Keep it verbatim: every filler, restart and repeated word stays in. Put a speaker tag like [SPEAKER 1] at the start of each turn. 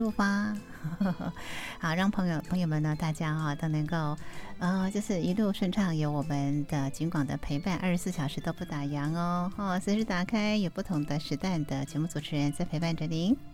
[SPEAKER 1] 出发，好，让朋友朋友们呢，大家啊都能够，呃，就是一路顺畅，有我们的警广的陪伴，二十四小时都不打烊哦，哦，随时打开有不同的时段的节目主持人在陪伴着您。